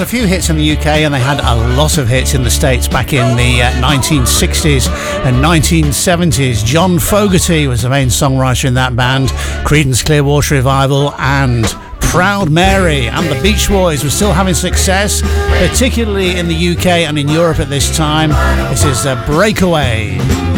few hits in the UK, and they had a lot of hits in the States back in the 1960s and 1970s. John Fogerty was the main songwriter in that band. Creedence Clearwater Revival and Proud Mary and the Beach Boys were still having success, particularly in the UK and in Europe at this time. This is Breakaway.